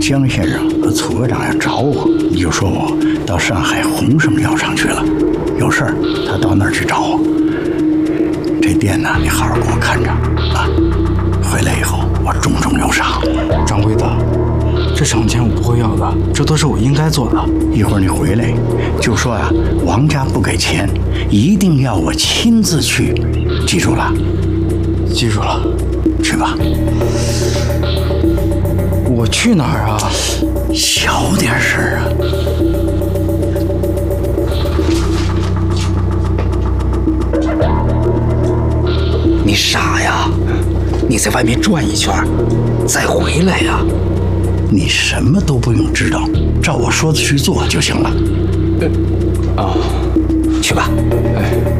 江先生和楚科长要找我，你就说我到上海鸿盛药厂去了，有事儿他到那儿去找我。这店呢，你好好给我看着啊！回来以后我重重有赏。 掌柜的，这赏钱我不会要的，这都是我应该做的。 一会儿你回来就说啊，王家不给钱，一定要我亲自去，记住了？ 记住了。 去吧。 我去哪儿啊？ 小点事儿啊。 你傻呀？你在外面转一圈，再回来呀。 你什么都不用知道，照我说的去做就行了。 去吧。 哎。